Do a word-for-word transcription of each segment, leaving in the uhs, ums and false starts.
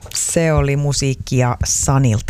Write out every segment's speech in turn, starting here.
Se oli musiikkia Sanilta.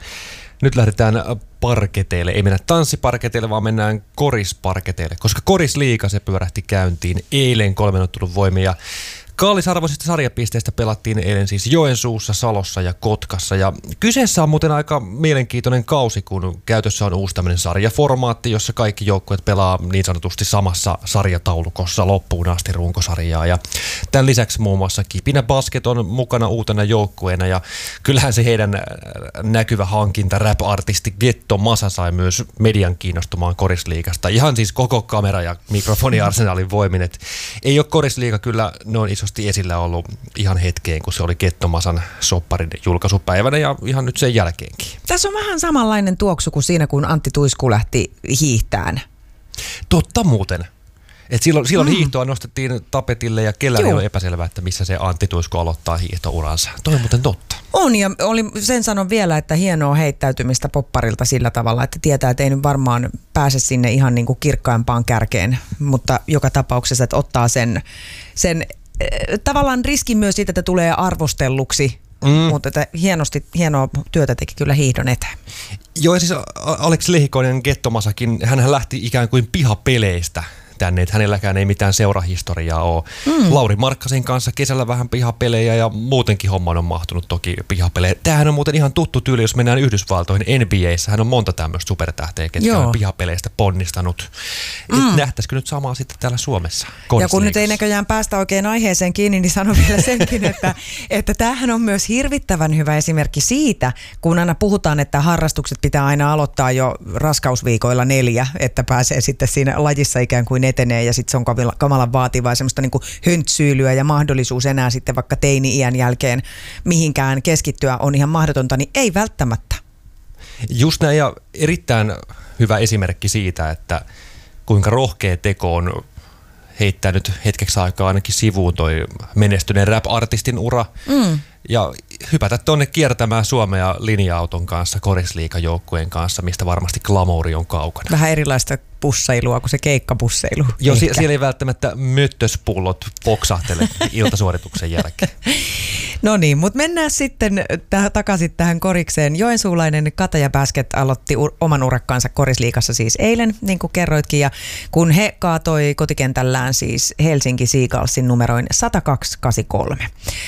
Nyt lähdetään parketeille. Ei mennä tanssiparketeille, vaan mennään korisparketeille, koska korisliiga se pyörähti käyntiin eilen kolmen ottelun voimin ja kallisarvoisista sarjapisteistä pelattiin eilen siis Joensuussa, Salossa ja Kotkassa. Ja kyseessä on muuten aika mielenkiintoinen kausi, kun käytössä on uusi tämmöinen sarjaformaatti, jossa kaikki joukkueet pelaa niin sanotusti samassa sarjataulukossa loppuun asti runkosarjaa. Ja tämän lisäksi muun muassa Kipinä Basket on mukana uutena joukkueena ja kyllähän se heidän näkyvä hankinta rap-artisti Getto Masa sai myös median kiinnostumaan korisliigasta. Ihan siis koko kamera- ja mikrofoniarsenaalin voimin. Et ei ole korisliiga kyllä noin iso esillä ollut ihan hetkeen, kun se oli Getto Masan sopparin julkaisupäivänä ja ihan nyt sen jälkeenkin. Tässä on vähän samanlainen tuoksu kuin siinä, kun Antti Tuisku lähti hiihtään. Totta muuten. Et silloin silloin mm. hiihtoa nostettiin tapetille ja kellään ei ole epäselvää, että missä se Antti Tuisku aloittaa hiihtouransa. Toi on muuten totta. On ja oli, sen sanon vielä, että hienoa heittäytymistä popparilta sillä tavalla, että tietää, että ei nyt varmaan pääse sinne ihan niin kuin kirkkaimpaan kärkeen, mutta joka tapauksessa, että ottaa sen, sen tavallaan riskin myös siitä, että tulee arvostelluksi, mm. mutta että hienosti, hienoa työtä teki kyllä hiihdon eteen. Joo, ja siis Aleksi Lehikoinen Getto Masakin, hänhän lähti ikään kuin pihapeleistä tänne, että hänelläkään ei mitään seurahistoriaa ole. Mm. Lauri Markkasen kanssa kesällä vähän pihapelejä ja muutenkin hommaan on mahtunut toki pihapelejä. Tämähän on muuten ihan tuttu tyyli, jos mennään Yhdysvaltoihin N B A:ssä. Hän on monta tämmöistä supertähteä, ketkä Joo. on pihapeleistä ponnistanut. Mm. Nähtäisikö nyt samaa sitten täällä Suomessa? Ja kun nyt ei näköjään päästä oikein aiheeseen kiinni, niin sanon vielä senkin, että, että tämähän on myös hirvittävän hyvä esimerkki siitä, kun aina puhutaan, että harrastukset pitää aina aloittaa jo raskausviikoilla neljä, että pääsee sitten siinä lajissa ikään kuin etenee ja sitten se on kamalan vaativaa semmoista niin kuin höntsyylyä ja mahdollisuus enää sitten vaikka teini-iän jälkeen mihinkään keskittyä on ihan mahdotonta, niin ei välttämättä. Just näin ja erittäin hyvä esimerkki siitä, että kuinka rohkea teko on heittää nyt hetkeksi aikaa ainakin sivuun toi menestyneen rap-artistin ura mm. ja hypätä tuonne kiertämään Suomea linja-auton kanssa, korisliigajoukkueen kanssa, mistä varmasti glamouri on kaukana. Vähän erilaista pussailua kuin se keikkapussailu. Joo, sie- siellä ei välttämättä möttöspullot poksahtele iltasuorituksen jälkeen. No niin, mutta mennään sitten täh- takaisin tähän korikseen. Joensuulainen Kataja Basket aloitti u- oman urakkaansa korisliigassa siis eilen, niin kuin kerroitkin, ja kun he kaatoi kotikentällään siis Helsinki Seagullsin numeroin sata kaksi kahdeksankymmentäkolme.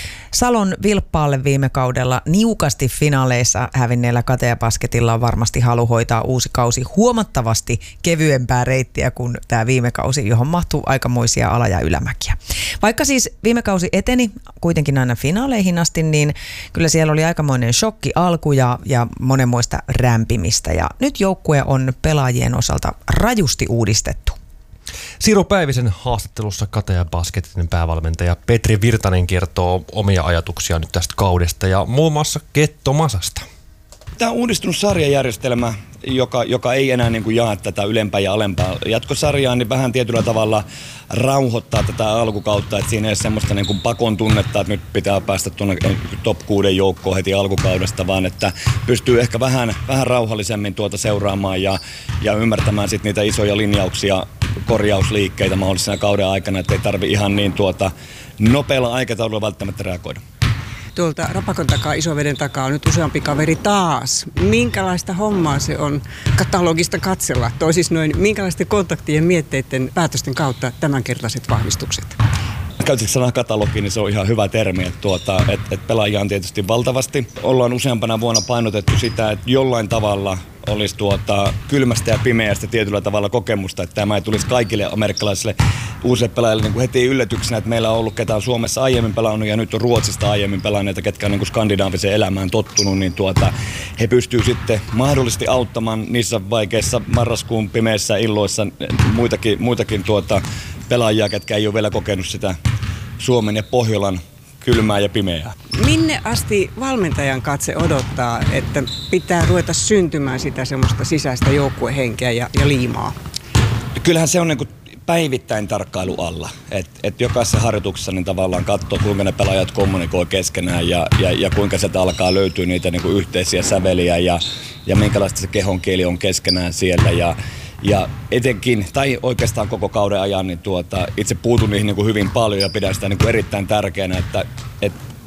Salon Vilppaalle viime kaudella niukasti finaaleissa hävinneellä Kataja Basketilla on varmasti halu hoitaa uusi kausi huomattavasti kevyempää reittiä kuin tämä viime kausi, johon mahtuu aikamoisia ala- ja ylämäkiä. Vaikka siis viime kausi eteni kuitenkin aina finaaleihin asti, niin kyllä siellä oli aikamoinen shokki alku ja, ja monenmoista rämpimistä. Ja nyt joukkue on pelaajien osalta rajusti uudistettu. Siru Päivisen haastattelussa Kataja Basketin päävalmentaja Petri Virtanen kertoo omia ajatuksia nyt tästä kaudesta ja muun muassa Getto Masasta. Tämä on uudistunut sarjajärjestelmä, joka, joka ei enää niin kuin jaa tätä ylempää ja alempaa jatkosarjaa, niin vähän tietyllä tavalla rauhoittaa tätä alkukautta, että siinä ei ole semmoista niin kuin pakon tunnetta, että nyt pitää päästä tuonne top kuuden joukkoon heti alkukaudesta, vaan että pystyy ehkä vähän, vähän rauhallisemmin tuota seuraamaan ja, ja ymmärtämään sit niitä isoja linjauksia, korjausliikkeitä mahdollisena kauden aikana, että ei tarvi ihan niin tuota nopealla aikataululla välttämättä reagoida. Tuolta Rapakon takaa, Isoveden takaa on nyt useampi kaveri taas. Minkälaista hommaa se on katalogista katsella? Toisin noin, minkälaisten kontaktien, mietteiden, päätösten kautta tämänkertaiset vahvistukset? Käytitkö sanaa katalogi, niin se on ihan hyvä termi, että, tuota, että, että pelaajia on tietysti valtavasti. Ollaan useampana vuonna painotettu sitä, että jollain tavalla olisi tuota kylmästä ja pimeästä tietyllä tavalla kokemusta, että tämä ei tulisi kaikille amerikkalaisille uusille pelaajille niin kuin heti yllätyksenä, että meillä on ollut ketään Suomessa aiemmin pelannut ja nyt on Ruotsista aiemmin pelanneita, ketkä on niin kuin skandinaaviseen elämään tottunut, niin tuota, he pystyvät sitten mahdollisesti auttamaan niissä vaikeissa marraskuun pimeissä illoissa muitakin, muitakin tuota, pelaajia, ketkä ei ole vielä kokenut sitä Suomen ja Pohjolan kylmää ja pimeää. Minne asti valmentajan katse odottaa, että pitää ruveta syntymään sitä semmoista sisäistä joukkuehenkeä ja, ja liimaa? Kyllähän se on niin kuin päivittäin tarkkailu alla. Että et jokaisessa harjoituksessa niin tavallaan katsoo, kuinka ne pelaajat kommunikoi keskenään ja, ja, ja kuinka sieltä alkaa löytyä niitä niin kuin yhteisiä säveliä ja, ja minkälaista se kehonkieli on keskenään siellä. Ja, ja etenkin, tai oikeastaan koko kauden ajan, niin tuota, itse puutun niihin niin kuin hyvin paljon ja pidän sitä niin kuin erittäin tärkeänä, että, että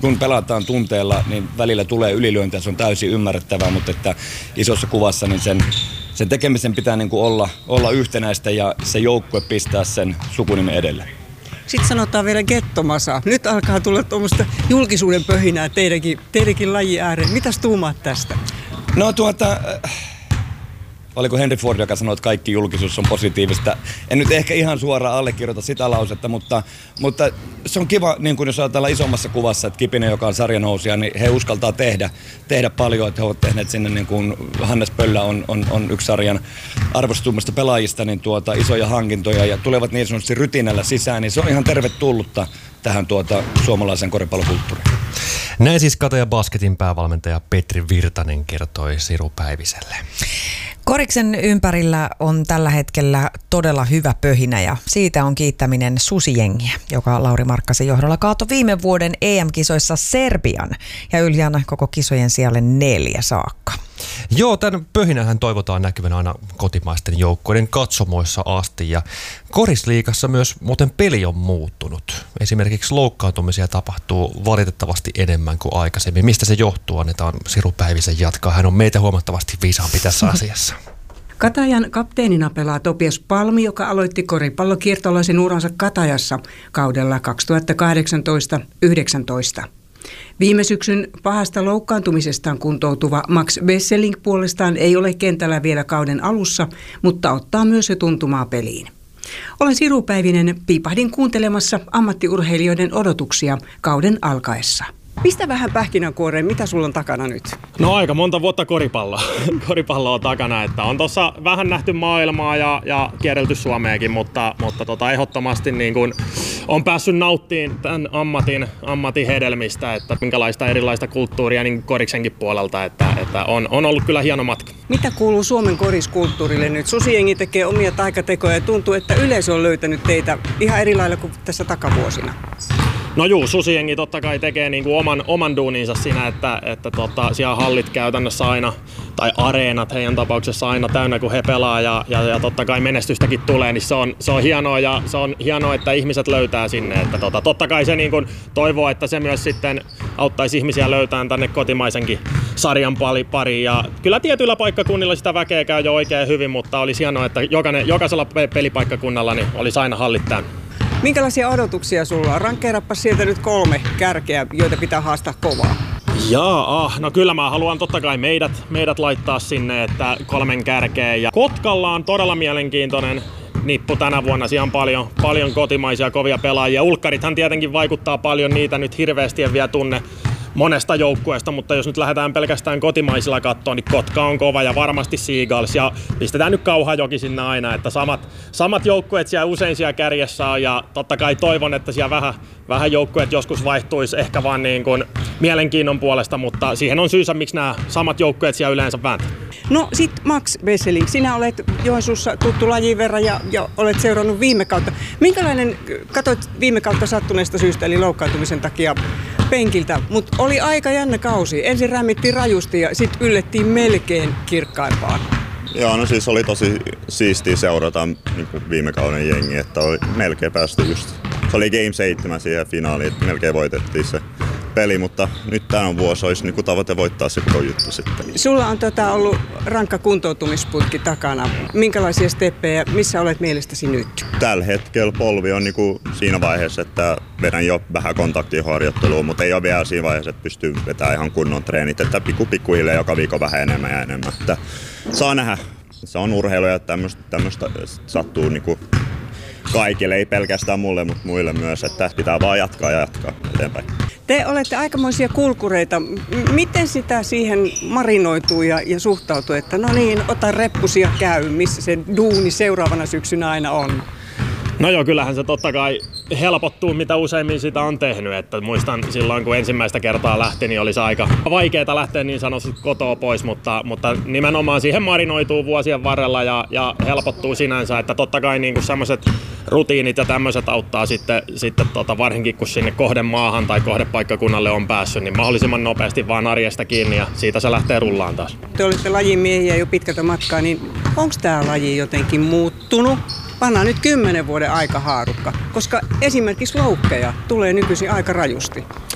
kun pelataan tunteella, niin välillä tulee ylilyöntiä, se on täysin ymmärrettävää, mutta että isossa kuvassa niin sen, sen tekemisen pitää niin kuin olla, olla yhtenäistä ja se joukkue pistää sen sukunimen edelle. Sitten sanotaan vielä gettomasa. Nyt alkaa tulla tuommoista julkisuuden pöhinää teidänkin, teidänkin lajin ääreen. Mitäs tuumaat tästä? No tuota... Oliko Henry Ford, joka sanoi, että kaikki julkisuus on positiivista. En nyt ehkä ihan suoraan allekirjoita sitä lausetta, mutta, mutta se on kiva, niin kuin jos ajatellaan isommassa kuvassa, että Kipinen, joka on sarjanousija, niin he uskaltaa tehdä, tehdä paljon, että he ovat tehneet sinne, niin kuin Hannes Pöllä on, on, on yksi sarjan arvostuimmista pelaajista, niin tuota, isoja hankintoja ja tulevat niin sanotusti rytinällä sisään, niin se on ihan tervetullutta tähän tuota, suomalaisen koripallokulttuuriin. Näin siis Kataja Basketin päävalmentaja Petri Virtanen kertoi Siru Päiviselle. Koriksen ympärillä on tällä hetkellä todella hyvä pöhinä ja siitä on kiittäminen Susijengiä, joka Lauri Markkasen johdolla kaatoi viime vuoden E M-kisoissa Serbian ja Yljana koko kisojen sijalle neljä saakka. Joo, tämän pöhinähän toivotaan näkyvän aina kotimaisten joukkoiden katsomoissa asti ja Korisliigassa myös muuten peli on muuttunut. Esimerkiksi loukkaantumisia tapahtuu valitettavasti enemmän kuin aikaisemmin. Mistä se johtuu? Annetaan Siru Päivisen jatkaa. Hän on meitä huomattavasti viisaampi tässä asiassa. Katajan kapteenina pelaa Topias Palmi, joka aloitti koripallokiertolaisen uransa Katajassa kaudella kaksituhattakahdeksantoista yhdeksäntoista. Viime syksyn pahasta loukkaantumisestaan kuntoutuva Max Besselink puolestaan ei ole kentällä vielä kauden alussa, mutta ottaa myös se tuntumaa peliin. Olen Siru Päivinen, piipahdin kuuntelemassa ammattiurheilijoiden odotuksia kauden alkaessa. Pistä vähän pähkinänkuoreen, mitä sulla on takana nyt? No aika monta vuotta koripalloa. Koripalloa takana, että on tuossa vähän nähty maailmaa ja, ja kierrelty Suomeakin, mutta, mutta tota, ehdottomasti niin kun on päässyt nauttimaan tämän ammatin, ammatin hedelmistä, että minkälaista erilaista kulttuuria niin koriksenkin puolelta, että, että on, on ollut kyllä hieno matka. Mitä kuuluu Suomen koriskulttuurille nyt? Susijengi tekee omia taikatekoja ja tuntuu, että yleisö on löytänyt teitä ihan eri lailla kuin tässä takavuosina. No juu, Susijengi totta kai tekee niinku oman, oman duuninsa siinä, että, että tota, siellä hallit käytännössä aina, tai areenat heidän tapauksessa aina täynnä, kun he pelaa ja, ja, ja totta kai menestystäkin tulee, niin se on, se on hienoa ja se on hienoa, että ihmiset löytää sinne. Että tota, totta kai se niinku toivoo, että se myös sitten auttaisi ihmisiä löytämään tänne kotimaisenkin sarjan pariin. Ja kyllä tietyillä paikkakunnilla sitä väkeä käy jo oikein hyvin, mutta olisi hienoa, että jokainen, jokaisella pelipaikkakunnalla niin olisi aina hallit täynnä. Minkälaisia odotuksia sulla on? Rankkeerappa sieltä nyt kolme kärkeä, joita pitää haastaa kovaa. Jaa, no kyllä mä haluan totta kai meidät, meidät laittaa sinne, että kolmen kärkeen. Ja Kotkalla on todella mielenkiintoinen nippu tänä vuonna. Siellä on paljon, paljon kotimaisia kovia pelaajia. Ulkkarithan tietenkin vaikuttaa paljon, niitä nyt hirveästi en vielä tunne monesta joukkueesta, mutta jos nyt lähdetään pelkästään kotimaisilla kattoon, niin Kotka on kova ja varmasti Seagulls ja pistetään nyt Kauhajoki sinne aina, että samat, samat joukkueet siellä usein siellä kärjessä on ja totta kai toivon, että siellä vähän, vähän joukkueet joskus vaihtuisi ehkä vaan niin kuin mielenkiinnon puolesta, mutta siihen on syysä, miksi nämä samat joukkueet siellä yleensä vääntää. No sit Max Besselink, sinä olet Joensuussa tuttu lajin verran ja, ja olet seurannut viime kautta. Minkälainen, katsoit viime kautta sattuneesta syystä eli loukkaantumisen takia penkiltä, mutta oli aika jännä kausi. Ensin rämmittiin rajusti ja sitten yllettiin melkein kirkkaimpaan. Joo, no siis oli tosi siistiä seurata niin kuin viime kauden jengi, että oli melkein päästy just. Se oli Game seitsemän siihen finaaliin, että melkein voitettiin se peli, mutta nyt tämä vuosi olisi niin kuin tavoite voittaa se juttu sitten. Sulla on tota ollut rankka kuntoutumisputki takana. Minkälaisia steppejä, missä olet mielestäsi nyt? Tällä hetkellä polvi on niin kuin siinä vaiheessa, että vedän jo vähän kontaktiharjoittelua, mutta ei ole vielä siinä vaiheessa, että pystyy vetämään ihan kunnon treenit, että pikku pikkuhiljaa joka viikko vähän enemmän ja enemmän. Että saa nähdä. Se on urheilu ja tämmöistä sattuu niin kuin kaikille, ei pelkästään mulle, mutta muille myös, että pitää vaan jatkaa ja jatkaa eteenpäin. Te olette aikamoisia kulkureita. Miten sitä siihen marinoituu ja, ja suhtautuu, että no niin, ota reppusi ja käy, missä se duuni seuraavana syksynä aina on? No joo, kyllähän se totta kai helpottuu, mitä useimmin sitä on tehnyt. Että muistan silloin, kun ensimmäistä kertaa lähti, niin olisi aika vaikeaa lähteä niin sanotusti kotoa pois, mutta, mutta nimenomaan siihen marinoituu vuosien varrella ja, ja helpottuu sinänsä, että totta kai niin semmoiset rutiinit ja tämmöiset auttaa sitten, sitten tota, varsinkin kun sinne kohdemaahan tai kohdepaikkakunnalle on päässyt, niin mahdollisimman nopeasti vaan arjesta kiinni ja siitä se lähtee rullaan taas. Te olette lajin miehiä jo pitkältä matkaa, niin onko tämä laji jotenkin muuttunut? Pannaan nyt kymmenen vuoden aikahaarukka, koska esimerkiksi loukkeja tulee nykyisin aika rajusti.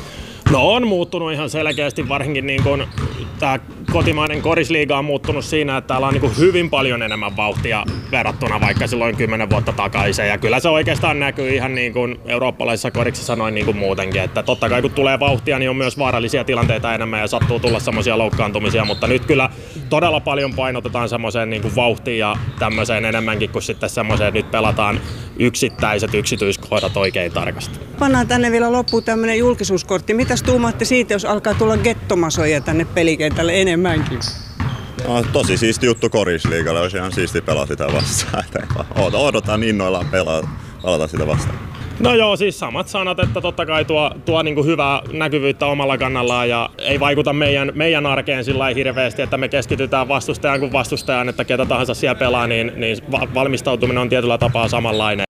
No on muuttunut ihan selkeästi, varsinkin niin kuin tämä kotimainen korisliiga on muuttunut siinä, että täällä on niin kuin hyvin paljon enemmän vauhtia verrattuna vaikka silloin kymmenen vuotta takaisin. Ja kyllä se oikeastaan näkyy ihan niin kuin eurooppalaisissa koriksissa noin niin kuin muutenkin, että totta kai kun tulee vauhtia, niin on myös vaarallisia tilanteita enemmän ja sattuu tulla semmoisia loukkaantumisia, mutta nyt kyllä todella paljon painotetaan semmoiseen niin kuin vauhtiin ja tämmöiseen enemmänkin kuin sitten semmoiseen, että nyt pelataan yksittäiset yksityiskohdat oikein tarkasti. Pannaan tänne vielä loppuun tämmöinen julkisuuskortti. Mitäs tuumaatte siitä, jos alkaa tulla gettomasoja tänne pelikentälle enemmänkin? No, tosi siisti juttu korisliigalle, olisi ihan siisti pelaa sitä vastaan. Odotan innoillaan pelaa, pelata sitä vastaan. No joo, siis samat sanat, että totta kai tuo, tuo niin kuin hyvää näkyvyyttä omalla kannallaan ja ei vaikuta meidän, meidän arkeen sillä lailla hirveästi, että me keskitytään vastustajan kuin vastustajaan, että ketä tahansa siellä pelaa, niin, niin valmistautuminen on tietyllä tapaa samanlainen.